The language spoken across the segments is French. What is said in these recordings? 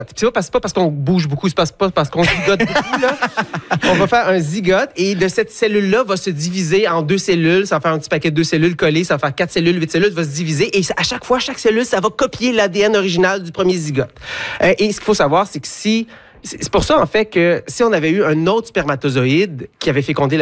C'est pas parce qu'on bouge beaucoup, c'est pas parce qu'on zigote beaucoup, là. On va faire un zygote et de cette cellule-là va se diviser en 2 cellules. Ça va faire un petit paquet de 2 cellules collées. Ça va faire 4 cellules, 8 cellules, va se diviser. Et à chaque fois, chaque cellule, ça va copier l'ADN original du premier zygote. Et ce qu'il faut savoir, c'est que c'est pour ça, en fait, que si on avait eu un autre spermatozoïde qui avait fécondé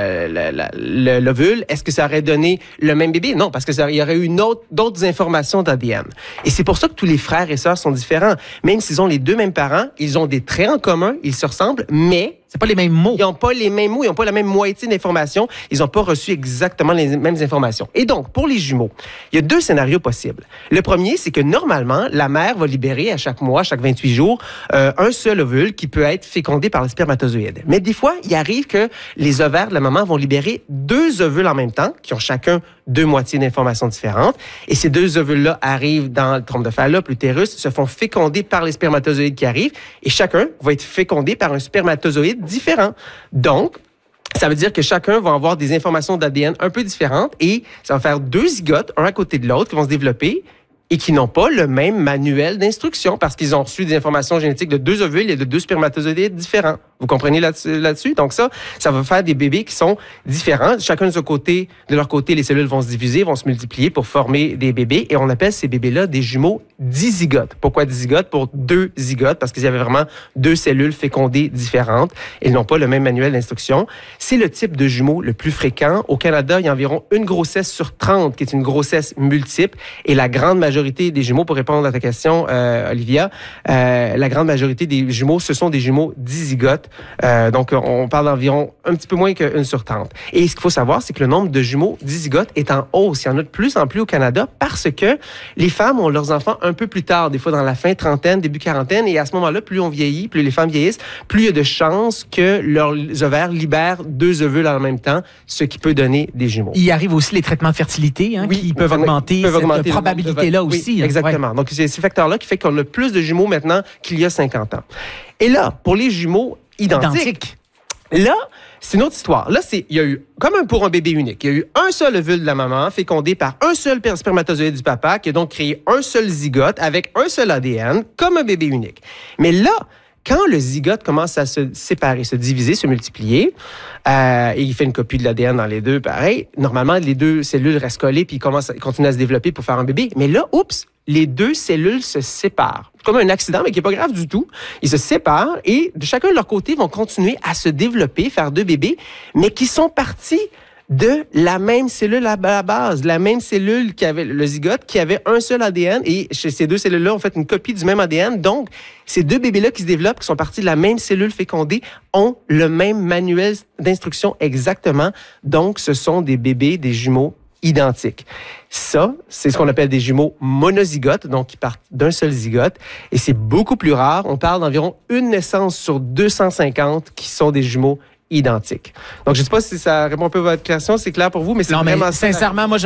l'ovule, est-ce que ça aurait donné le même bébé? Non, parce qu'il y aurait eu d'autres informations d'ADN. Et c'est pour ça que tous les frères et sœurs sont différents. Même s'ils ont les 2 mêmes parents, ils ont des traits en commun, ils se ressemblent, mais... C'est pas les mêmes mots. Ils n'ont pas les mêmes mots, ils n'ont pas la même moitié d'informations, ils n'ont pas reçu exactement les mêmes informations. Et donc, pour les jumeaux, il y a 2 scénarios possibles. Le premier, c'est que normalement, la mère va libérer à chaque mois, chaque 28 jours, un seul ovule qui peut être fécondé par le spermatozoïde. Mais des fois, il arrive que les ovaires de la maman vont libérer 2 ovules en même temps, qui ont chacun 2 moitiés d'informations différentes. Et ces 2 ovules-là arrivent dans le trompe de Fallope, l'utérus, se font féconder par les spermatozoïdes qui arrivent, et chacun va être fécondé par un spermatozoïde différent. Donc, ça veut dire que chacun va avoir des informations d'ADN un peu différentes et ça va faire 2 zygotes, un à côté de l'autre, qui vont se développer et qui n'ont pas le même manuel d'instruction parce qu'ils ont reçu des informations génétiques de 2 ovules et de 2 spermatozoïdes différents. Vous comprenez là-dessus? Donc ça va faire des bébés qui sont différents. Chacun de leur côté, les cellules vont se diviser, vont se multiplier pour former des bébés et on appelle ces bébés-là des jumeaux dizygotes. Pourquoi dizygotes? Pour 2 zygotes, parce qu'ils avaient vraiment 2 cellules fécondées différentes et ils n'ont pas le même manuel d'instruction. C'est le type de jumeaux le plus fréquent. Au Canada, il y a environ une grossesse sur 30 qui est une grossesse multiple et la grande majorité des jumeaux, pour répondre à ta question, Olivia, la grande majorité des jumeaux, ce sont des jumeaux dizygotes. Donc, on parle d'environ un petit peu moins qu'une sur 30. Et ce qu'il faut savoir, c'est que le nombre de jumeaux dizygotes est en hausse. Il y en a de plus en plus au Canada parce que les femmes ont leurs enfants un peu plus tard, des fois dans la fin trentaine, début quarantaine. Et à ce moment-là, plus on vieillit, plus les femmes vieillissent, plus il y a de chances que leurs ovaires libèrent 2 ovules en même temps, ce qui peut donner des jumeaux. Il arrive aussi les traitements de fertilité qui peuvent augmenter cette probabilité-là aussi. Oui, exactement. Ouais. Donc, c'est ces facteurs-là qui fait qu'on a plus de jumeaux maintenant qu'il y a 50 ans. Et là, pour les jumeaux identiques. Là, c'est une autre histoire. Là, il y a eu, comme pour un bébé unique, il y a eu un seul ovule de la maman fécondé par un seul spermatozoïde du papa qui a donc créé un seul zygote avec un seul ADN, comme un bébé unique. Mais là, quand le zygote commence à se séparer, se diviser, se multiplier, et il fait une copie de l'ADN dans les 2, pareil, normalement, les 2 cellules restent collées puis ils continuent à se développer pour faire un bébé. Mais là, les 2 cellules se séparent. C'est comme un accident, mais qui n'est pas grave du tout. Ils se séparent et de chacun de leur côté vont continuer à se développer, faire 2 bébés, mais qui sont partis de la même cellule à la base, la même cellule qui avait le zygote, qui avait un seul ADN. Et chez ces 2 cellules-là, on fait une copie du même ADN. Donc, ces 2 bébés-là qui se développent, qui sont partis de la même cellule fécondée, ont le même manuel d'instruction exactement. Donc, ce sont des bébés, des jumeaux identiques. Ça, c'est ce qu'on appelle des jumeaux monozygotes, donc qui partent d'un seul zygote. Et c'est beaucoup plus rare. On parle d'environ une naissance sur 250 qui sont des jumeaux identiques. Donc, je ne sais pas si ça répond un peu à votre question, c'est clair pour vous, mais c'est vraiment... Sincèrement, moi, je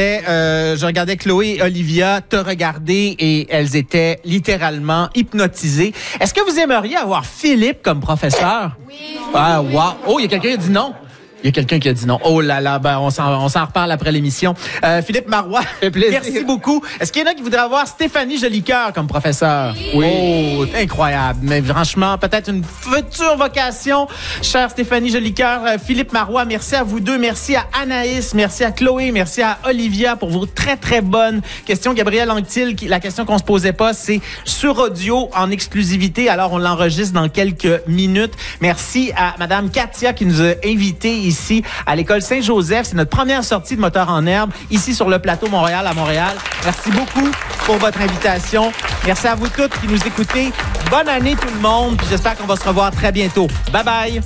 regardais Chloé et Olivia te regarder et elles étaient littéralement hypnotisées. Est-ce que vous aimeriez avoir Philippe comme professeur? Oui. Ah, wow. Oh, il y a quelqu'un qui a dit non. Il y a quelqu'un qui a dit non. Oh là là, on s'en reparle après l'émission. Philippe Marois, merci beaucoup. Est-ce qu'il y en a qui voudraient avoir Stéphanie Jolicoeur comme professeur? Oui. Oh, incroyable. Mais franchement, peut-être une future vocation. Chère Stéphanie Jolicoeur, Philippe Marois, merci à vous 2. Merci à Anaïs, merci à Chloé, merci à Olivia pour vos très, très bonnes questions. Gabriel Anctil, la question qu'on se posait pas, c'est sur audio en exclusivité. Alors, on l'enregistre dans quelques minutes. Merci à Madame Katia qui nous a invités ici à l'école Saint-Joseph. C'est notre première sortie de Moteur en herbe ici sur le plateau Montréal à Montréal. Merci beaucoup pour votre invitation. Merci à vous toutes qui nous écoutez. Bonne année tout le monde. Puis j'espère qu'on va se revoir très bientôt. Bye bye.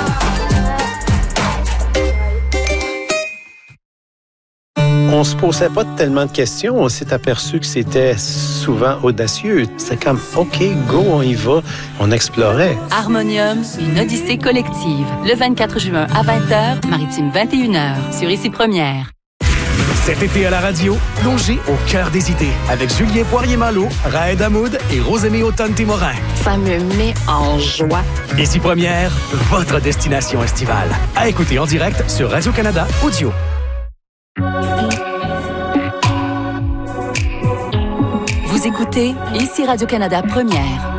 On se posait pas tellement de questions. On s'est aperçu que c'était souvent audacieux. C'est comme, OK, go, on y va. On explorait. Harmonium, une odyssée collective. Le 24 juin à 20h, Maritime 21h, sur Ici Première. Cet été à la radio, plongez au cœur des idées avec Julien Poirier-Malo, Raed Hamoud et Rosemée Automne-Témorin. Ça me met en joie. Ici Première, votre destination estivale. À écouter en direct sur Radio-Canada Audio. Vous écoutez Ici Radio-Canada Première.